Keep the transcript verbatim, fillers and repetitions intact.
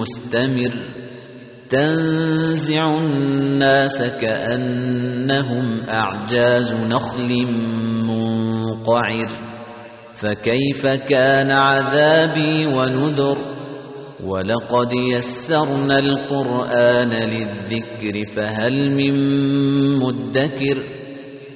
مستمر تنزع الناس كأنهم أعجاز نخل منقعر فكيف كان عذابي ونذر ولقد يسرنا القرآن للذكر فهل من مدكر